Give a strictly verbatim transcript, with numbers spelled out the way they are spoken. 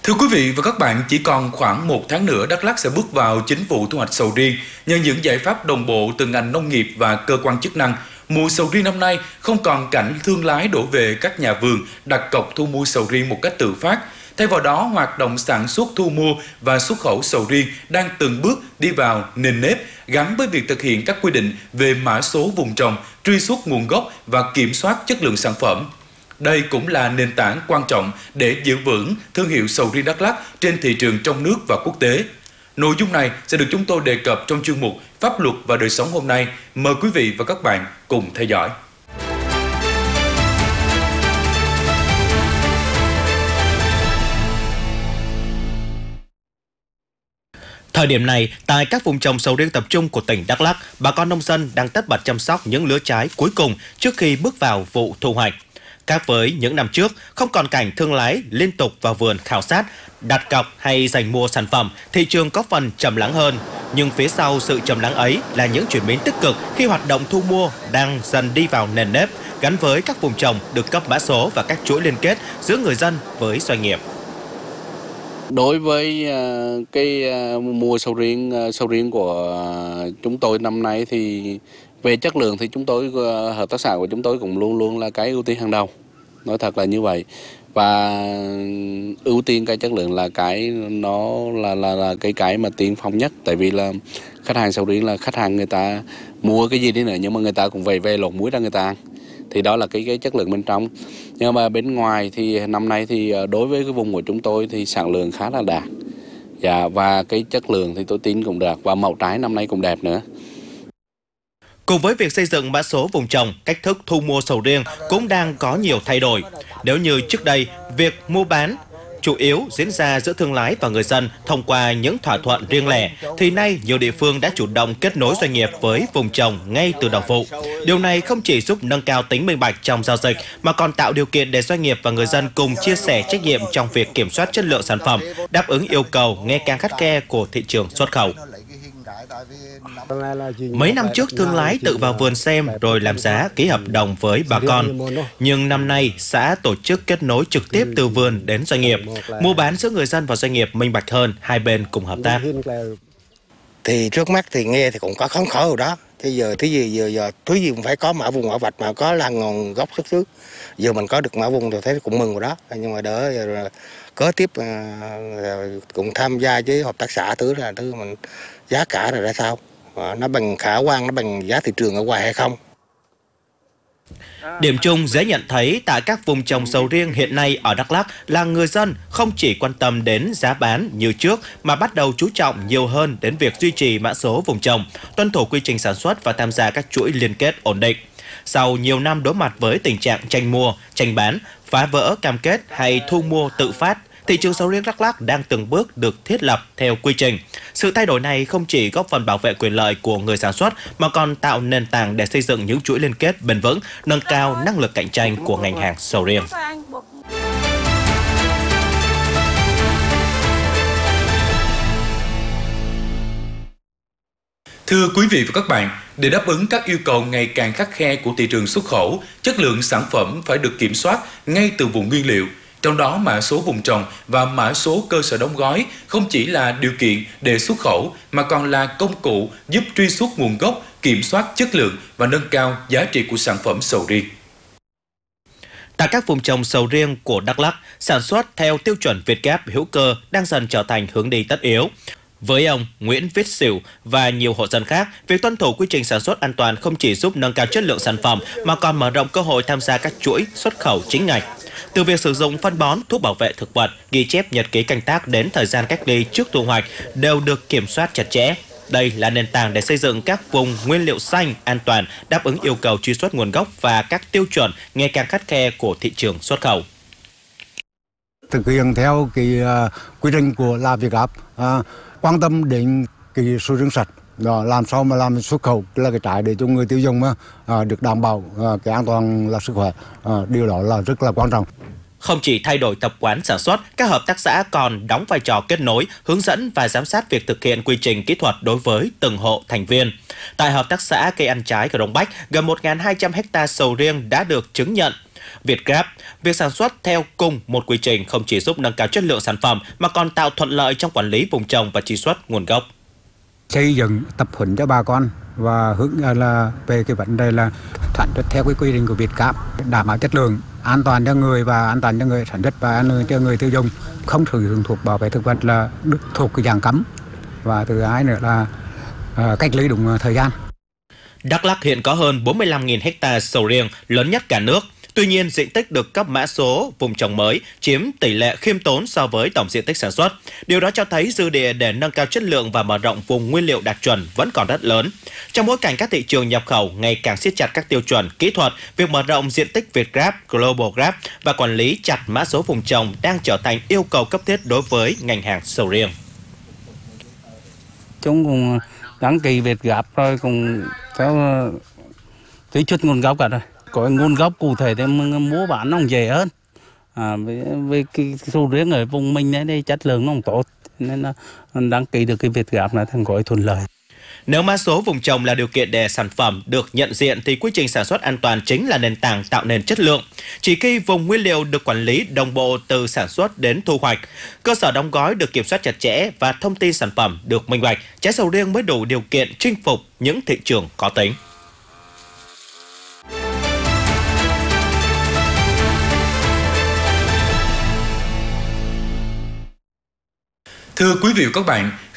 Thưa quý vị và các bạn, chỉ còn khoảng một tháng nữa Đắk Lắk sẽ bước vào chính vụ thu hoạch sầu riêng. Nhờ những giải pháp đồng bộ từ ngành nông nghiệp và cơ quan chức năng, mùa sầu riêng năm nay không còn cảnh thương lái đổ về các nhà vườn đặt cọc thu mua sầu riêng một cách tự phát. Thay vào đó, hoạt động sản xuất thu mua và xuất khẩu sầu riêng đang từng bước đi vào nền nếp, gắn với việc thực hiện các quy định về mã số vùng trồng, truy xuất nguồn gốc và kiểm soát chất lượng sản phẩm. Đây cũng là nền tảng quan trọng để giữ vững thương hiệu sầu riêng Đắk Lắk trên thị trường trong nước và quốc tế. Nội dung này sẽ được chúng tôi đề cập trong chuyên mục Pháp luật và đời sống hôm nay. Mời quý vị và các bạn cùng theo dõi. Thời điểm này, tại các vùng trồng sầu riêng tập trung của tỉnh Đắk Lắk, bà con nông dân đang tất bật chăm sóc những lứa trái cuối cùng trước khi bước vào vụ thu hoạch. Khác với những năm trước, không còn cảnh thương lái liên tục vào vườn khảo sát, đặt cọc hay giành mua sản phẩm, thị trường có phần trầm lắng hơn. Nhưng phía sau sự trầm lắng ấy là những chuyển biến tích cực khi hoạt động thu mua đang dần đi vào nền nếp, gắn với các vùng trồng được cấp mã số và các chuỗi liên kết giữa người dân với doanh nghiệp. Đối với cái mùa sầu riêng sầu riêng của chúng tôi năm nay thì về chất lượng thì chúng tôi hợp tác xã của chúng tôi cũng luôn luôn là cái ưu tiên hàng đầu. Nói thật là như vậy. Và ưu tiên cái chất lượng là cái nó là là là cái cái mà tiên phong nhất, tại vì là khách hàng sầu riêng là khách hàng người ta mua cái gì đi nữa nhưng mà người ta cũng về về lột muối ra người ta ăn. Thì đó là cái cái chất lượng bên trong. Nhưng mà bên ngoài thì năm nay thì đối với cái vùng của chúng tôi thì sản lượng khá là đạt. Dạ, và cái chất lượng thì tôi tin cũng được, và màu trái năm nay cũng đẹp nữa. Cùng với việc xây dựng mã số vùng trồng, cách thức thu mua sầu riêng cũng đang có nhiều thay đổi. Nếu như trước đây, việc mua bán chủ yếu diễn ra giữa thương lái và người dân thông qua những thỏa thuận riêng lẻ, thì nay nhiều địa phương đã chủ động kết nối doanh nghiệp với vùng trồng ngay từ đầu vụ. Điều này không chỉ giúp nâng cao tính minh bạch trong giao dịch, mà còn tạo điều kiện để doanh nghiệp và người dân cùng chia sẻ trách nhiệm trong việc kiểm soát chất lượng sản phẩm, đáp ứng yêu cầu ngày càng khắt khe của thị trường xuất khẩu. Mấy năm trước, thương lái tự vào vườn xem rồi làm giá, ký hợp đồng với bà con. Nhưng năm nay, xã tổ chức kết nối trực tiếp từ vườn đến doanh nghiệp, mua bán giữa người dân và doanh nghiệp minh bạch hơn, hai bên cùng hợp tác. Thì trước mắt thì nghe thì cũng có khống khởi rồi đó. Thế giờ thứ gì giờ giờ thứ gì cũng phải có mã vùng mã vạch, mà có là nguồn gốc xuất xứ. Giờ mình có được mã vùng thì thấy cũng mừng rồi đó. Nhưng mà đỡ giờ có tiếp cũng tham gia với hợp tác xã thứ là thứ mình giá cả rồi ra sao, nó bằng khả quan, nó bằng giá thị trường ở ngoài hay không. Điểm chung dễ nhận thấy tại các vùng trồng sầu riêng hiện nay ở Đắk Lắk là người dân không chỉ quan tâm đến giá bán như trước, mà bắt đầu chú trọng nhiều hơn đến việc duy trì mã số vùng trồng, tuân thủ quy trình sản xuất và tham gia các chuỗi liên kết ổn định. Sau nhiều năm đối mặt với tình trạng tranh mua, tranh bán, phá vỡ cam kết hay thu mua tự phát, thị trường sầu riêng Đắk Lắk đang từng bước được thiết lập theo quy trình. Sự thay đổi này không chỉ góp phần bảo vệ quyền lợi của người sản xuất, mà còn tạo nền tảng để xây dựng những chuỗi liên kết bền vững, nâng cao năng lực cạnh tranh của ngành hàng sầu riêng. Thưa quý vị và các bạn, để đáp ứng các yêu cầu ngày càng khắt khe của thị trường xuất khẩu, chất lượng sản phẩm phải được kiểm soát ngay từ vùng nguyên liệu. Trong đó, mã số vùng trồng và mã số cơ sở đóng gói không chỉ là điều kiện để xuất khẩu, mà còn là công cụ giúp truy xuất nguồn gốc, kiểm soát chất lượng và nâng cao giá trị của sản phẩm sầu riêng. Tại các vùng trồng sầu riêng của Đắk Lắk, sản xuất theo tiêu chuẩn Việt Gap hữu cơ đang dần trở thành hướng đi tất yếu. Với ông Nguyễn Viết Sửu và nhiều hộ dân khác, việc tuân thủ quy trình sản xuất an toàn không chỉ giúp nâng cao chất lượng sản phẩm, mà còn mở rộng cơ hội tham gia các chuỗi xuất khẩu chính ngạch. Từ việc sử dụng phân bón, thuốc bảo vệ thực vật, ghi chép nhật ký canh tác đến thời gian cách ly trước thu hoạch đều được kiểm soát chặt chẽ. Đây là nền tảng để xây dựng các vùng nguyên liệu xanh, an toàn, đáp ứng yêu cầu truy xuất nguồn gốc và các tiêu chuẩn ngày càng khắt khe của thị trường xuất khẩu. Thực hiện theo cái uh, quy trình của là Việt Gap, uh, quan tâm đến cái sầu riêng sạch, đó, làm sao mà làm xuất khẩu là cái trái để cho người tiêu dùng mà uh, được đảm bảo uh, cái an toàn là sức khỏe, uh, điều đó là rất là quan trọng. Không chỉ thay đổi tập quán sản xuất, các hợp tác xã còn đóng vai trò kết nối, hướng dẫn và giám sát việc thực hiện quy trình kỹ thuật đối với từng hộ thành viên. Tại hợp tác xã cây ăn trái Crong Bách, gần một nghìn hai trăm héc ta sầu riêng đã được chứng nhận Vietgap, việc sản xuất theo cùng một quy trình không chỉ giúp nâng cao chất lượng sản phẩm mà còn tạo thuận lợi trong quản lý vùng trồng và truy xuất nguồn gốc. Xây dựng tập huấn cho bà con và hướng là về cái vấn đề là sản xuất theo cái quy định của Vietgap, đảm bảo chất lượng, an toàn cho người và an toàn cho người sản xuất và an toàn cho người tiêu dùng, không sử dụng thuốc bảo vệ thực vật là thuộc cái dạng cấm, và thứ hai nữa là uh, cách ly đúng thời gian. Đắk Lắk hiện có hơn bốn mươi lăm nghìn ha sầu riêng, lớn nhất cả nước. Tuy nhiên, diện tích được cấp mã số vùng trồng mới chiếm tỷ lệ khiêm tốn so với tổng diện tích sản xuất. Điều đó cho thấy dư địa để nâng cao chất lượng và mở rộng vùng nguyên liệu đạt chuẩn vẫn còn rất lớn. Trong bối cảnh các thị trường nhập khẩu ngày càng siết chặt các tiêu chuẩn kỹ thuật, việc mở rộng diện tích Vietgap, Global Gap và quản lý chặt mã số vùng trồng đang trở thành yêu cầu cấp thiết đối với ngành hàng sầu riêng. Chúng cũng đăng ký Vietgap rồi cũng theo truy xuất nguồn gốc cả rồi. Có nguồn gốc cụ thể thì mình mua bán nó dễ hơn. À, với cái sầu riêng ở vùng mình này thì chất lượng nó không tốt nên là đăng ký được cái Vietgap là thành gói thuận lợi. Nếu mã số vùng trồng là điều kiện để sản phẩm được nhận diện thì quy trình sản xuất an toàn chính là nền tảng tạo nên chất lượng. Chỉ khi vùng nguyên liệu được quản lý đồng bộ từ sản xuất đến thu hoạch, cơ sở đóng gói được kiểm soát chặt chẽ và thông tin sản phẩm được minh bạch, trái sầu riêng mới đủ điều kiện chinh phục những thị trường khó tính. Thưa quý vị và các bạn,